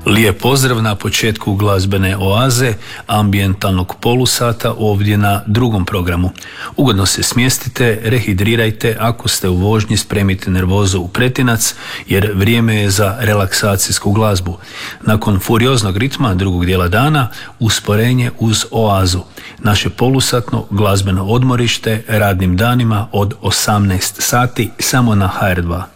Lijep pozdrav na početku glazbene oaze, ambijentalnog polusata ovdje na drugom programu. Ugodno se smjestite, rehidrirajte, ako ste u vožnji spremite nervozu u pretinac jer vrijeme je za relaksacijsku glazbu. Nakon furioznog ritma drugog dijela dana, usporenje uz oazu. Naše polusatno glazbeno odmorište radnim danima od 18 sati samo na HR2.